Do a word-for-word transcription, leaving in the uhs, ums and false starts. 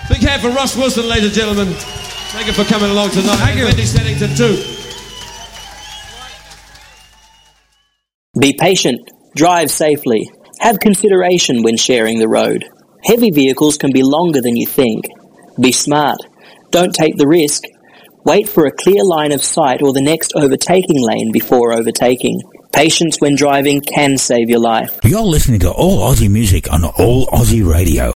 Big hand for Ross Wilson, ladies and gentlemen. Thank you for coming along tonight. Thank you. Wendy Seddington too. Be patient. Drive safely. Have consideration when sharing the road. Heavy vehicles can be longer than you think. Be smart. Don't take the risk. Wait for a clear line of sight or the next overtaking lane before overtaking. Patience when driving can save your life. You're listening to All Aussie Music on All Aussie Radio.